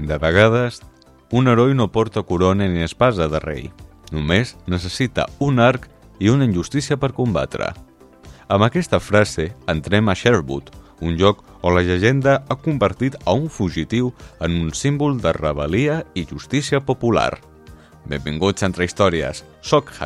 De vegades, un heroi no porta corona ni espasa de rei. Només necessita un arc i una injustícia per combatre. Amb aquesta frase entrem a Sherwood, un lloc on la llegenda ha convertit a un fugitiu en un símbol de rebel·lia i justícia popular. Benvinguts a Entre Històries. Soc